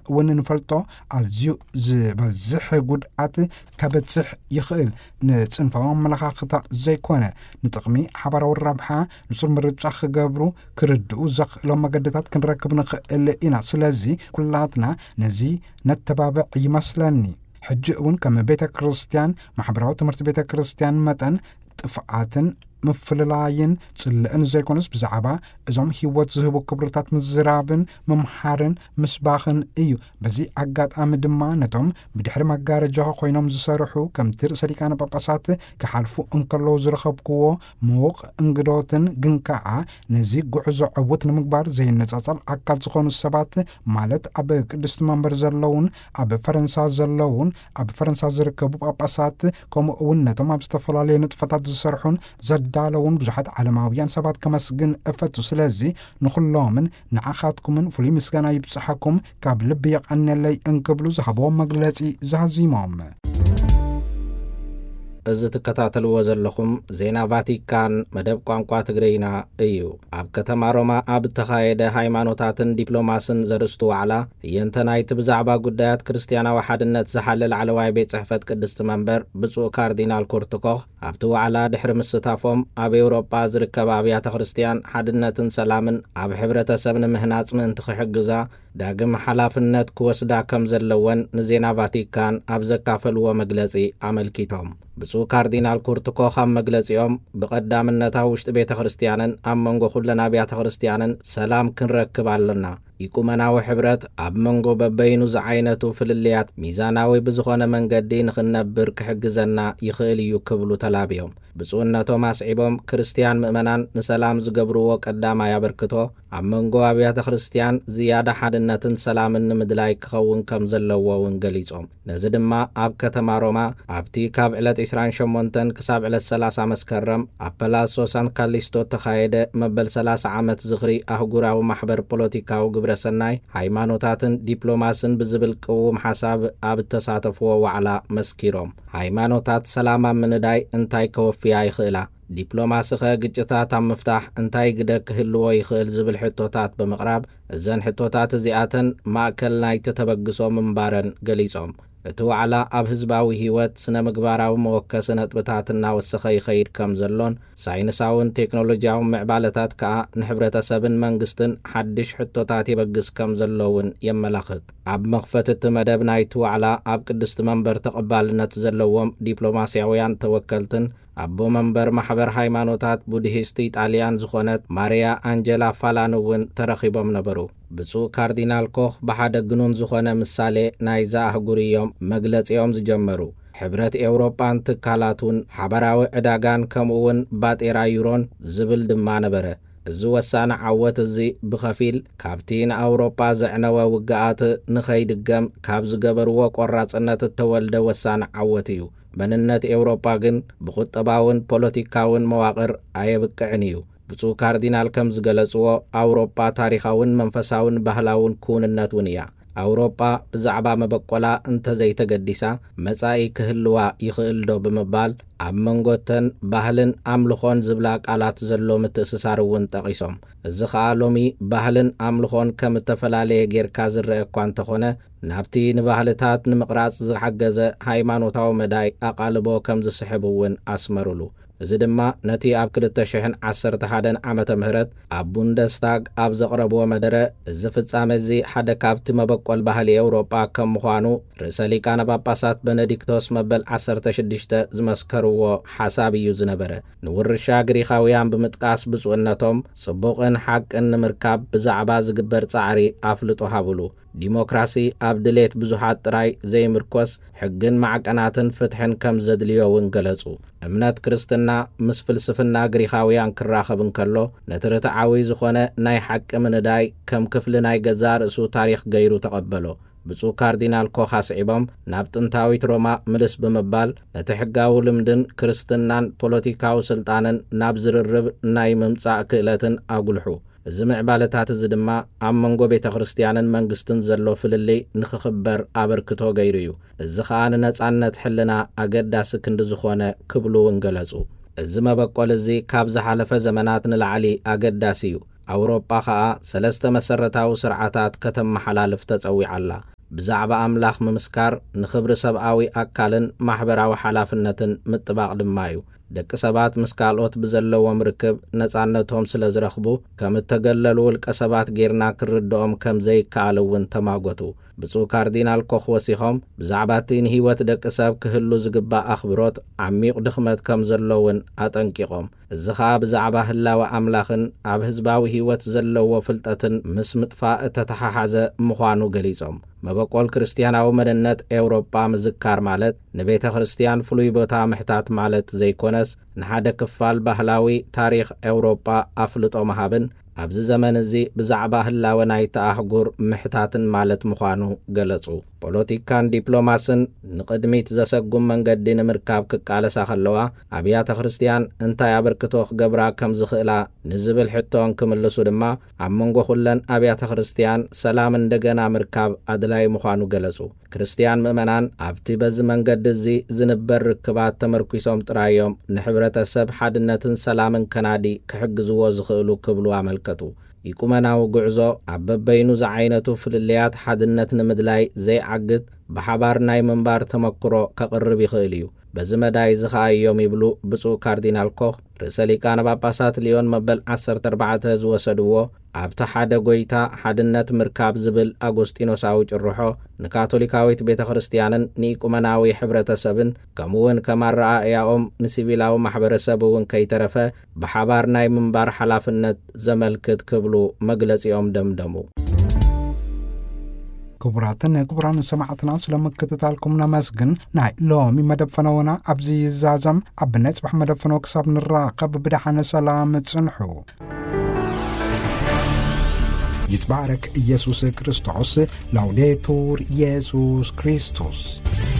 وننفلطو أزيو زبزح قدعات كبتسح يخيل نتصنفاهم ملخاخطا زي كونه نتقمي حبارو الرابحة نصر مرتبخ قبرو كردو زخ لما قدتات كنركب نخيل إنا سلازي كلاتنا نزي نتبابع يمسلني حجئون كما بيت كريستيان محبراو تمرت بيت كريستيان متن طفعاتن مفللاين صلئن زيكونس بزعبا ازوم هيوت زهبو كبرتات مزرابن ممحارن مسباخن ايو بزي عقات امدما نتوم بدحر مقارجا خوينوم زسارحو كم تر سريكان باباسات كحالفو انكرلو زرخبكو موق انقدوتن قنكاعا نزي قعزو عوت نمقبار زي النصاصل عقال زخون السبات مالت اب قدست منبر زلون اب فرنسا زلون اب فرنسا زركبو باباسات كوم اون نتوم ابستفلالي نطفتات زسارحون زد دالون بزحت علماويان سبات كمسجن افتو سلازي نخلومن نعاخاتكم فلي مسكنا يبصحكم كاب لب يقن لي انكبلو زحبو مغلصي زازيمام እዚ ተከታተልዎ ዘለኹም ዜና ቫቲካን መደብ ቋንቋ ትግርኛ እዩ። ኣብ ከተማ ሮማ ኣብ ተኻየደ ሃይማኖታትን ዲፕሎማስን ዘርስቱ ዋዕላ የንተናይት ብዛዕባ ጉዳያት ክርስቲያናዊ ሓድነት ዝሓለል ዓለዋይ ቤት ጽሕፈት ቅድስቲ መንበር ብፁዕ ካርዲናል ኮርትኮኽ ኣብቲ ዋዕላ ድሕሪ ምስታፎም ኣብ ኤውሮጳ ዝርከባ ኣብያተ ክርስቲያን ሓድነትን ሰላምን ኣብ ሕብረተሰብ ንምህናጽ ምእንቲ ክሕግዛ ዳግም ሓላፍነት ክወስዳ ከም ዘለወን ንዜና ቫቲካን ኣብ ዘካፈልዎ መግለጺ ኣመልኪቶም። ብፁዕ ካርዲናል ኮርትኮኽ ኣብ መግለጺኦም ብቐዳምነታ ውሽጢ ቤተ ክርስቲያንን ኣብ መንጎ ኩለን ኣብያተ ክርስቲያንን ሰላም ክንረክብ ኣለና ይቁመናዊ ሕብረት ኣብ መንጎ በበይኑ ዝዓይነቱ ፍልልያት ሚዛናዊ ብዝኾነ መንገዲ ንኽነብር ክሕግዘና ይኽእል እዩ ክብሉ ተላብዮም። ብፁዕነቶም ኣስዒቦም ክርስቲያን ምእመናን ንሰላም ዝገብርዎ ቀዳማይ ኣበርክቶ ኣብ መንጎ ኣብያተ ክርስቲያን ዝያዳ ሓድነትን ሰላምን ንምድላይ ክኸውን ከም ዘለዎ እውን ገሊጾም። ነዚ ድማ ኣብ ከተማ ሮማ ኣብቲ ካብ ዕለት 28 ክሳብ ዕለት 30 መስከረም ኣብ ፓላሶ ሳን ካሊስቶ ተኻየደ መበል 30 ዓመት ዝኽሪ ኣህጉራዊ ማሕበር ፖለቲካዊ ግብረሰናይ ሃይማኖታትን ዲፕሎማስን ብዝብል ቅውም ሓሳብ ኣብ ተሳተፍዎ ዋዕላ መስኪሮም ሃይማኖታት ሰላም ኣብ ምንዳይ እንታይ ከወፍያ ይኽእላ ዲፕሎማሲ ግጭታት ኣብ ምፍታሕ እንታይ ግደ ክህልዎ ይኽእል ዝብል ሕቶታት ብምቕራብ እዘን ሕቶታት እዚኣተን ማእከል ናይቲ ተበግሶ ምንባረን ገሊጾም። እቲ ዋዕላ ኣብ ህዝባዊ ህይወት ስነ ምግባራዊ መወከሲ ነጥብታት እናወሰኸ ይኸይድ ከም ዘሎን ሳይንሳውን ቴክኖሎጂያውን ምዕባለታት ከዓ ንሕብረተሰብን መንግስትን ሓድሽ ሕቶታት ይበግስ ከም ዘለውን የመላኽት። ኣብ መኽፈት እቲ መደብ ናይቲ ዋዕላ ኣብ ቅድስቲ መንበር ተቐባልነት ዘለዎም ዲፕሎማስያውያን ተወከልትን አቦ መንበር ማሕበር ሃይማኖታት ቡድሂስት ኢጣሊያን ዝኾነት ማሪያ አንጀላ ፋላኖውን ተረኺቦም ነበሩ። ብፁዕ ካርዲናል ኮኽ በሓደ ግኑን ዝኾነ ምሳሌ ናይዛ አህጉርዮም መግለጺኦም ዝጀመሩ ሕብረት ኤውሮፓን ትካላቱን ሓበራዊ ዕዳጋን ከምኡውን ባጤራ ዩሮን ዝብል ድማ ነበረ። እዚ ወሳነ ዓወት እዚ ብኸፊል ካብቲ ንኣውሮፓ ዘዕነወ ውግኣት ንኸይድገም ካብ ዝገበርዎ ቆራጽነት እተወልደ ወሳነ ዓወት እዩ። መንነት ኤውሮፓ ግን ብቁጠባውን ፖለቲካውን መዋቕር ኣየብቅዕን እዩ። ብፁዕ ካርዲናል ከም ዝገለጽዎ ኣውሮፓ ታሪኻውን መንፈሳውን ባህላውን ኩንነትን እያ። ኣውሮፓ ብዛዕባ መበቆላ እንተዘይተገዲሳ መጻኢ ክህልዋ ይኽእል ዶ ብምባል ኣብ መንጎተን ባህልን ኣምልኾን ዝብላ ቃላት ዘሎ ምትእስሳር እውን ጠቒሶም። እዚ ኸኣ ሎሚ ባህልን ኣምልኾን ከም እተፈላለየ ጌርካ ዝርአ እኳ እንተኾነ ናብቲ ንባህልታት ንምቕራጽ ዝሓገዘ ሃይማኖታዊ መዳይ ኣቓልቦ ከም ዝስሕብ እውን ኣስመሩሉ። እዚ ድማ ነቲ ኣብ 2011 ዓመተ ምህረት ኣብ ቡንደስታግ ኣብ ዘቕረብዎ መደረ እዚ ፍጻመ እዚ ሓደ ካብቲ መበቆል ባህሊ ኤውሮፓ ከም ምዃኑ ርእሰ ሊቃነ ጳጳሳት ቤኔዲክቶስ መበል 16 ዝመስከርዎ ሓሳብ እዩ ዝነበረ። ንውርሻ ግሪኻውያን ብምጥቃስ ብፁዕነቶም ጽቡቕን ሓቅን ንምርካብ ብዛዕባ ዝግበር ጻዕሪ ኣፍልጦ ሃብሉ። ዲሞክራሲ ኣብ ድሌት ብዙሓት ጥራይ ዘይምርኮስ ሕግን ማዕቀናትን ፍትሕን ከም ዘድልዮውን ገለጹ። እምነት ክርስትና ምስ ፍልስፍና ግሪኻውያን ክራኸብ እንከሎ ነትርትዓዊ ዝኾነ ናይ ሓቂ ምንዳይ ከም ክፍሊ ናይ ገዛ ርእሱ ታሪኽ ገይሩ ተቐበሎ። ብፁዕ ካርዲናል ኮኽ ኣስዒቦም ናብ ጥንታዊት ሮማ ምልስ ብምባል ነቲ ሕጋዊ ልምድን ክርስትናን ፖለቲካዊ ስልጣንን ናብ ዝርርብ ናይ ምምጻእ ክእለትን ኣጉልሑ። እዚ ምዕባለታት እዚ ድማ ኣብ መንጎ ቤተ ክርስቲያንን መንግስትን ዘሎ ፍልሊ ንኽኽበር ኣበርክቶ ገይሩ እዩ። እዚ ኸኣ ንነጻነት ሕልና ኣገዳሲ ክንዲ ዝኾነ ክብሉ እውን ገለጹ። እዚ መበቆል እዚ ካብ ዝሓለፈ ዘመናት ንላዕሊ ኣገዳሲ እዩ። ኣውሮፓ ኸኣ 3 መሰረታዊ ስርዓታት ከተመሓላልፍ ተጸዊዓላ። ብዛዕባ ኣምላኽ ምምስካር ንኽብሪ ሰብኣዊ ኣካልን ማሕበራዊ ሓላፍነትን ምጥባቕ ድማ እዩ። ደቂ ሰባት ምስ ካልኦት ብዘለዎም ርክብ ነፃነቶም ስለ ዝረኽቡ ከም እተገለሉ ውልቀ ሰባት ጌርና ክርድኦም ከም ዘይከኣል እውን ተማጐቱ። ብፁዕ ካርዲናል ኮኽ ወሲኾም ብዛዕባ እቲ ንህይወት ደቂ ሰብ ክህሉ ዝግባእ ኣኽብሮት ዓሚቕ ድኽመት ከም ዘለውን ኣጠንቂቖም እዚ ኸኣ ብዛዕባ ህላዊ ኣምላኽን ኣብ ህዝባዊ ህይወት ዘለዎ ፍልጠትን ምስ ምጥፋእ እተተሓሓዘ ምዃኑ ገሊጾም መበቆል ክርስቲያናዊ መንነት ኤውሮጳ ምዝካር ማለት ንቤተ ክርስቲያን ፍሉይ ቦታ ምሕታት ማለት ዘይኮነስ ንሓደ ክፋል ባህላዊ ታሪኽ ኤውሮጳ ኣፍልጦ መሃብን ኣብዚ ዘመን እዚ ብዛዕባ ህላወ ናይቲ ኣህጉር ምሕታትን ማለት ምዃኑ ገለጹ። ፖለቲካን ዲፕሎማስን ንቕድሚት ዘሰጉም መንገዲ ንምርካብ ክቃለሳ ከለዋ ኣብያተ ክርስቲያን እንታይ ኣበርክቶ ክገብራ ከም ዝኽእላ ንዝብል ሕቶን ክምልሱ ድማ ኣብ መንጎ ኩለን ኣብያተ ክርስቲያን ሰላም እንደገና ምርካብ ኣድላይ ምዃኑ ገለጹ። ክርስቲያን ምእመናን ኣብቲ በዚ መንገዲ እዚ ዝንበር ርክባት ተመርኪሶም ጥራዮም ንሕብረተሰብ ሓድነትን ሰላምን ከናዲ ክሕግዝዎ ዝኽእሉ ክብሉ ኣመልከቱ። ይቁመናዊ ጉዕዞ ኣብ በበይኑ ዝዓይነቱ ፍልልያት ሓድነት ንምድላይ ዘይዓግድ ብሓባር ናይ ምንባር ተመክሮ ከቕርብ ይኽእል እዩ። በዚ መዳይ ዝኸኣዮም ይብሉ ብፁዕ ካርዲናል ኮኽ ርእሰ ሊቃነ ጳጳሳት ሊዮን መበል 14 ዝወሰድዎ ኣብቲ ሓደ ጐይታ ሓድነት ምርካብ ዝብል ኣጎስጢኖሳዊ ጭርሖ ንካቶሊካዊት ቤተ ክርስቲያንን ንኢቁመናዊ ሕብረተሰብን ከምኡውን ከም ኣረኣእያኦም ንሲቪላዊ ማሕበረሰብ እውን ከይተረፈ ብሓባር ናይ ምንባር ሓላፍነት ዘመልክት ክብሉ መግለጺኦም ደምደሙ። ክቡራትን ክቡራን ሰማዕትና ስለምክትታልኩም ነመስግን። ናይ ሎሚ መደብ ፈነውና ኣብዚ ይዛዘም ኣብነት ጽባሕ መደብ ፈነው ክሳብ ንራኸብ ብድሓነ ሰላም ጽንሑ። ይትባረክ ኢየሱስ ክርስቶስ። ላውዴቱር ኢየሱስ ክርስቶስ።